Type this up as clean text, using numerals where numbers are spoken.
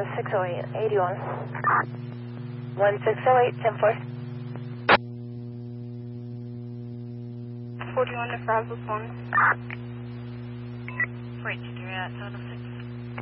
608, 81. 1608, 10-4. 41 to Brazos 1. Freight, you're at total 6.